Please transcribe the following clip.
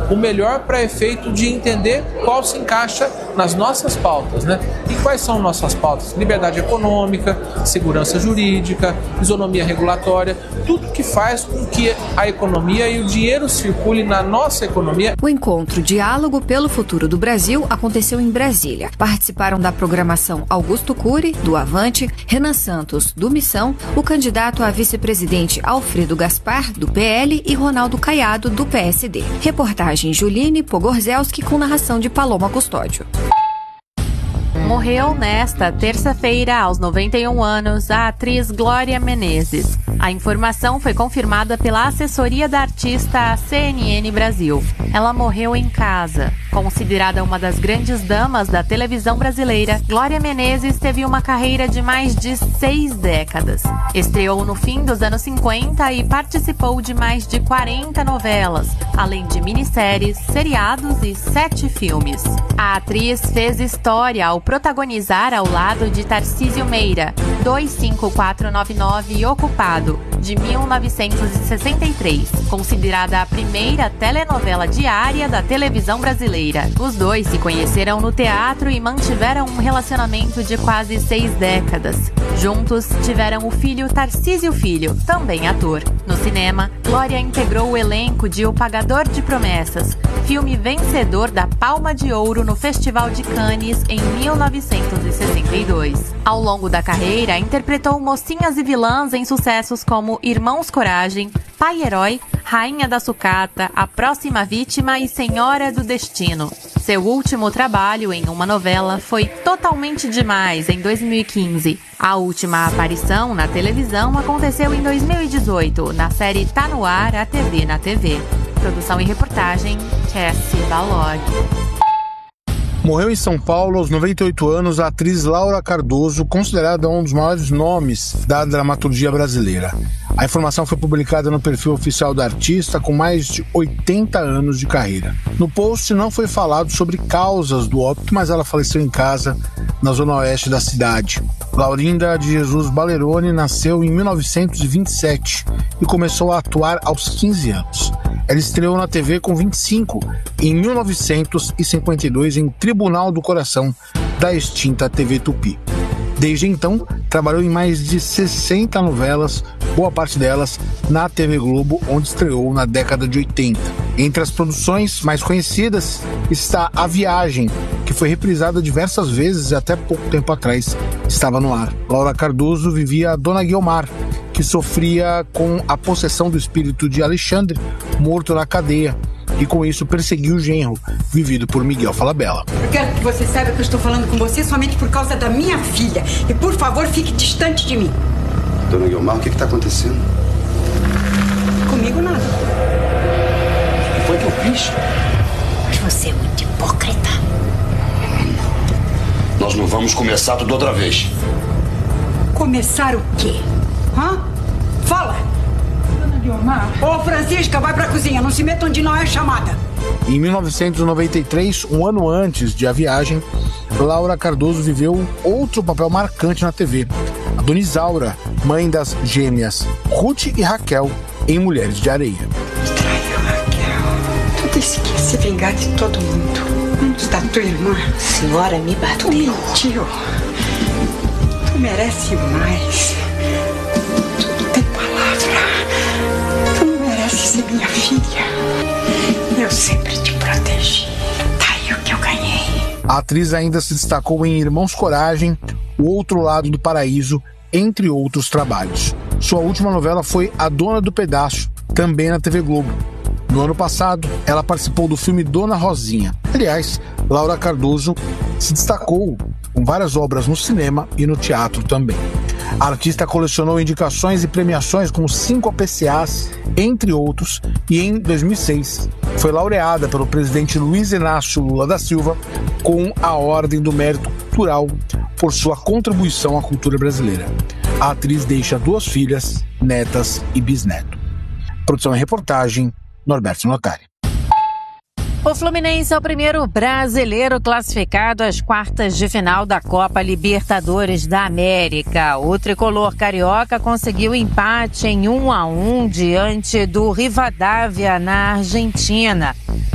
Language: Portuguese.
o melhor para efeito de entender qual se encaixa nas nossas pautas, né? E quais são nossas pautas? Liberdade econômica, segurança jurídica, isonomia regulatória, tudo que faz com que a economia e o dinheiro circule na nossa economia. O encontro Diálogo pelo Futuro do Brasil aconteceu em Brasília. Participaram da programação Augusto Cury, do Avante, Renan Santos, do Missão, o candidato a vice-presidente Alfredo Gaspar, do PL, e Ronaldo Caiado, do PSD. Reportagem Juline Pogorzelski com narração de Paloma Custódio. Morreu nesta terça-feira, aos 91 anos, a atriz Glória Menezes. A informação foi confirmada pela assessoria da artista à CNN Brasil. Ela morreu em casa. Considerada uma das grandes damas da televisão brasileira, Glória Menezes teve uma carreira de mais de 6 décadas. Estreou no fim dos anos 50 e participou de mais de 40 novelas, além de minisséries, seriados e 7 filmes. A atriz fez história ao protagonizar ao lado de Tarcísio Meira, 25499 e Ocupado, de 1963, considerada a primeira telenovela diária da televisão brasileira. Os dois se conheceram no teatro e mantiveram um relacionamento de quase 6 décadas. Juntos, tiveram o filho Tarcísio Filho, também ator. No cinema, Glória integrou o elenco de O Pagador de Promessas, filme vencedor da Palma de Ouro no Festival de Cannes em 1962. Ao longo da carreira, interpretou mocinhas e vilãs em sucessos como Irmãos Coragem, Pai Herói, Rainha da Sucata, A Próxima Vítima e Senhora do Destino. Seu último trabalho em uma novela foi Totalmente Demais, em 2015. A última aparição na televisão aconteceu em 2018, na série Tá No Ar, a TV na TV. Produção e reportagem, Cassie Balog. Morreu em São Paulo, aos 98 anos, a atriz Laura Cardoso, considerada um dos maiores nomes da dramaturgia brasileira. A informação foi publicada no perfil oficial da artista, com mais de 80 anos de carreira. No post não foi falado sobre causas do óbito, mas ela faleceu em casa, na zona oeste da cidade. Laurinda de Jesus Balerone nasceu em 1927 e começou a atuar aos 15 anos. Ela estreou na TV com 25, em 1952, em Tribunal do Coração, da extinta TV Tupi. Desde então, trabalhou em mais de 60 novelas, boa parte delas na TV Globo, onde estreou na década de 80. Entre as produções mais conhecidas está A Viagem, que foi reprisada diversas vezes e até pouco tempo atrás estava no ar. Laura Cardoso vivia a Dona Guiomar, que sofria com a possessão do espírito de Alexandre, morto na cadeia, e com isso perseguiu o genro, vivido por Miguel Falabella. Eu quero que você saiba que eu estou falando com você somente por causa da minha filha. E por favor, fique distante de mim. Dona Guiomar, o que está acontecendo? Comigo nada. O que foi que eu fiz? Mas você é muito hipócrita. Nós não vamos começar tudo outra vez. Começar o quê? Hã? Fala! Dona Guiomar. Ô, Francisca, vai pra cozinha. Não se meta onde não é chamada. Em 1993, um ano antes de A Viagem, Laura Cardoso viveu outro papel marcante na TV. A Dona Isaura, mãe das gêmeas Ruth e Raquel, em Mulheres de Areia. Traiu, Raquel. Tu disse que ia se vingar de todo mundo. Antes da tua irmã. Senhora, me bateu. Tu mentiu. Tu merece mais. Tem palavra. Tu não mereces ser minha filha. Eu sempre te protegi. Tá aí o que eu ganhei. A atriz ainda se destacou em Irmãos Coragem, O Outro Lado do Paraíso, entre outros trabalhos. Sua última novela foi A Dona do Pedaço, também na TV Globo. No ano passado, ela participou do filme Dona Rosinha. Aliás, Laura Cardoso se destacou com várias obras no cinema e no teatro também. A artista colecionou indicações e premiações como 5 APCAs, entre outros, e em 2006 foi laureada pelo presidente Luiz Inácio Lula da Silva com a Ordem do Mérito Cultural por sua contribuição à cultura brasileira. A atriz deixa 2 filhas, netas e bisneto. Produção e reportagem, Norberto Notari. O Fluminense é o primeiro brasileiro classificado às quartas de final da Copa Libertadores da América. O tricolor carioca conseguiu empate em 1-1 diante do Rivadavia na Argentina.